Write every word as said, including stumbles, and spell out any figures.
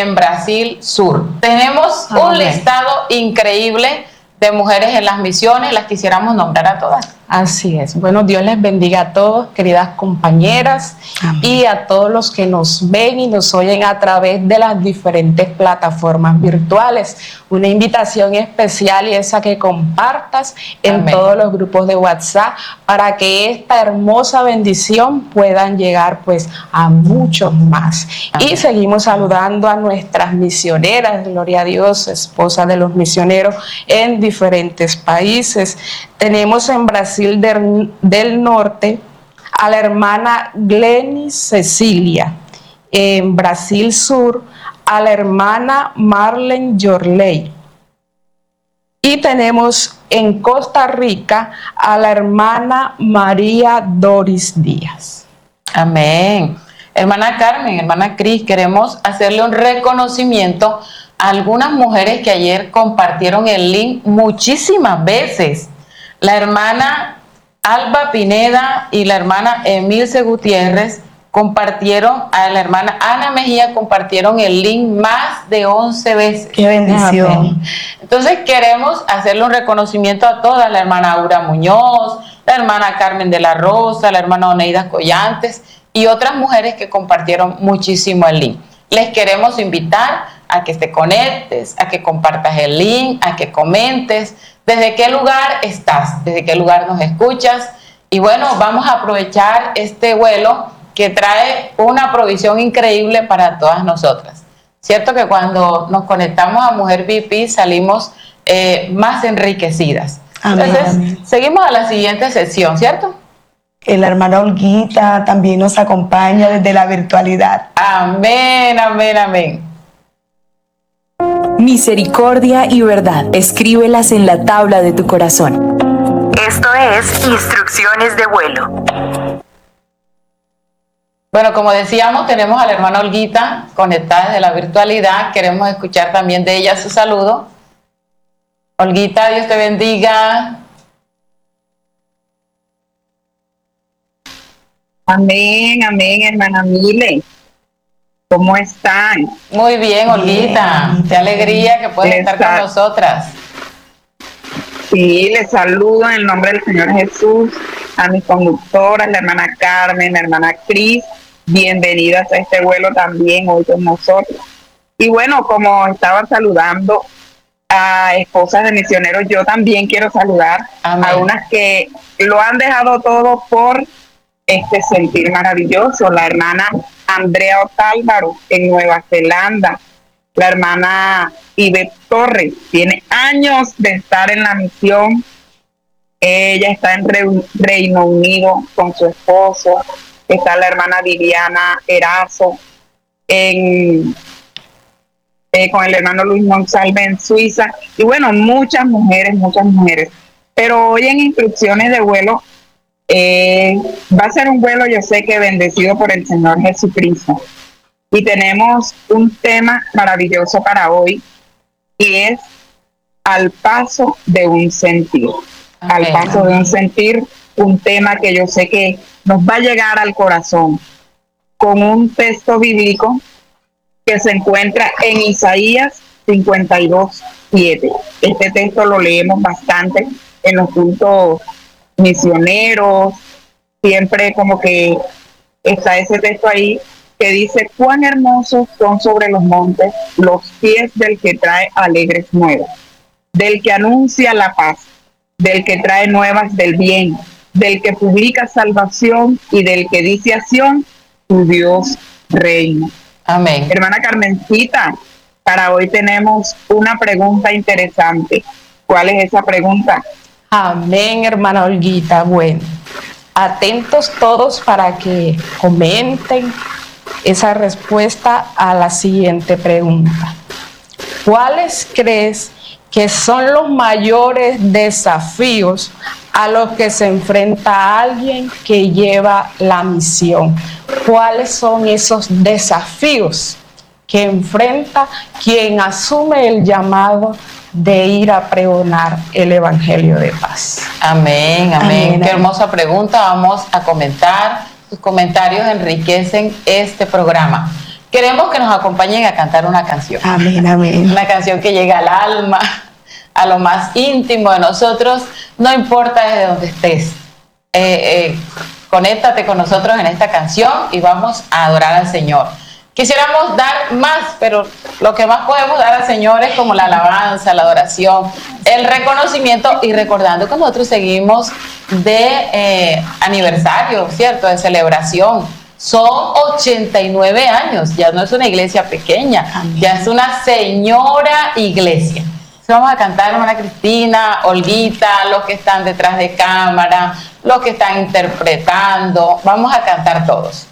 en Brasil Sur. Tenemos Amén. Un listado increíble de mujeres en las misiones, las quisiéramos nombrar a todas. Así es. Bueno, Dios les bendiga a todos, queridas compañeras. Amén. Y a todos los que nos ven y nos oyen a través de las diferentes plataformas virtuales. Una invitación especial y esa que compartas en Amén. Todos los grupos de WhatsApp para que esta hermosa bendición puedan llegar pues a muchos más. Amén. Y seguimos saludando a nuestras misioneras, gloria a Dios, esposas de los misioneros en diferentes países. Tenemos en Brasil del, del Norte a la hermana Glenis Cecilia, en Brasil Sur a la hermana Marlene Yorley, y tenemos en Costa Rica a la hermana María Doris Díaz. Amén. Hermana Carmen, hermana Cris, queremos hacerle un reconocimiento a algunas mujeres que ayer compartieron el link muchísimas veces. La hermana Alba Pineda y la hermana Emilce Gutiérrez compartieron, a la hermana Ana Mejía compartieron el link más de once veces. ¡Qué bendición! Amén. Entonces queremos hacerle un reconocimiento a todas, la hermana Aura Muñoz, la hermana Carmen de la Rosa, la hermana Oneida Collantes y otras mujeres que compartieron muchísimo el link. Les queremos invitar a que te conectes, a que compartas el link, a que comentes. ¿Desde qué lugar estás? ¿Desde qué lugar nos escuchas? Y bueno, vamos a aprovechar este vuelo que trae una provisión increíble para todas nosotras. Cierto que cuando nos conectamos a Mujer V I P salimos eh, más enriquecidas. Amén. Entonces, Amén. Seguimos a la siguiente sesión, ¿cierto? La hermana Olguita también nos acompaña desde la virtualidad. Amén, amén, amén. Misericordia y verdad, escríbelas en la tabla de tu corazón. Esto es Instrucciones de Vuelo. Bueno, como decíamos, tenemos a la hermana Olguita conectada desde la virtualidad. Queremos escuchar también de ella su saludo. Olguita, Dios te bendiga. Amén, amén, hermana Mile. ¿Cómo están? Muy bien, Olguita. Bien. Qué alegría que puedes estar con nosotras. Sí, les saludo en el nombre del Señor Jesús, a mis conductoras, la hermana Carmen, la hermana Cris. Bienvenidas a este vuelo también hoy con nosotros. Y bueno, como estaba saludando a esposas de misioneros, yo también quiero saludar Amén. A unas que lo han dejado todo por este sentir maravilloso. La hermana Andrea Otálvaro en Nueva Zelanda, la hermana Ivette Torres, tiene años de estar en la misión. Ella está en Re- Reino Unido con su esposo. Está la hermana Viviana Erazo en, eh, con el hermano Luis Monsalve en Suiza. Y bueno, muchas mujeres, muchas mujeres. Pero hoy en Instrucciones de Vuelo, Eh, va a ser un vuelo, yo sé que bendecido por el Señor Jesucristo. Y tenemos un tema maravilloso para hoy, y es al paso de un sentir. Amén. Al paso de un sentir, un tema que yo sé que nos va a llegar al corazón, con un texto bíblico que se encuentra en Isaías cincuenta y dos, siete. Este texto lo leemos bastante en los cultos misioneros, siempre como que está ese texto ahí que dice: cuán hermosos son sobre los montes los pies del que trae alegres nuevas, del que anuncia la paz, del que trae nuevas del bien, del que publica salvación y del que dice a Sión, tu Dios reina. Amén. Hermana Carmencita, para hoy tenemos una pregunta interesante. ¿Cuál es esa pregunta? Amén, hermana Olguita. Bueno, atentos todos para que comenten esa respuesta a la siguiente pregunta. ¿Cuáles crees que son los mayores desafíos a los que se enfrenta alguien que lleva la misión? ¿Cuáles son esos desafíos que enfrenta quien asume el llamado de ir a pregonar el Evangelio de paz? Amén, amén. Amén, Qué amén. hermosa pregunta. Vamos a comentar. Sus comentarios enriquecen este programa. queremos que nos acompañen a cantar una canción. Amén, amén. Una canción que llega al alma, a lo más íntimo de nosotros, no importa desde donde estés. Eh, eh, conéctate con nosotros en esta canción y vamos a adorar al Señor. Quisiéramos dar más, pero lo que más podemos dar al Señor es como la alabanza, la adoración, el reconocimiento, y recordando que nosotros seguimos de eh, aniversario, ¿cierto? De celebración. Son ochenta y nueve años, ya no es una iglesia pequeña, Amén. Ya es una señora iglesia. Vamos a cantar, hermana Cristina, Olguita, los que están detrás de cámara, los que están interpretando, vamos a cantar todos.